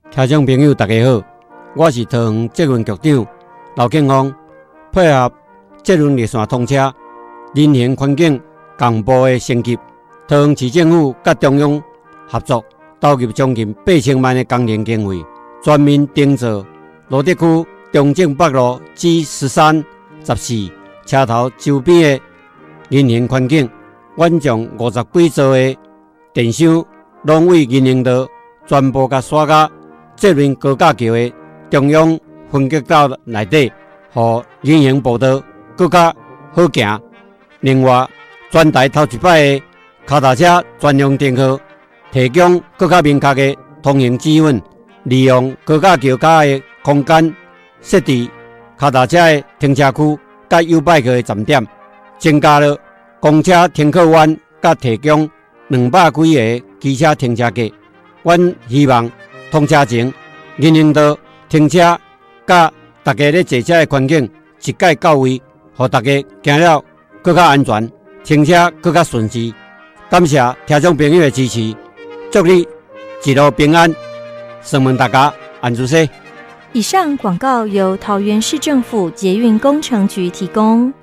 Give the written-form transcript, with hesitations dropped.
听众朋友大家好，我是桃园捷运局长刘建峰，配合捷运列线通车、人行环境公布的升级，桃园市政府甲中央合作，投入将近8000万的工程经费，全面订造罗德区中正北路 G13、14车头周边的人行环境，阮将50几座的电箱拢为人行道全部甲刷到捷运高架桥的中央分隔道内底，互人行步道更加好行。另外，全台头一摆的脚踏车专用停靠，提供更加明确的通行指引，利用高架桥下的空间设置脚踏车的停车区甲U bike的站点，增加了公车停靠弯，甲提供200几个机车停车格。阮希望通车前，人行道停车甲大家咧坐车的环境一概到位，互大家行了更加安全，停车更加顺时。感谢听众朋友的支持，祝你一路平安。询问大家安住些。 以上广告由桃园市政府捷运工程局提供。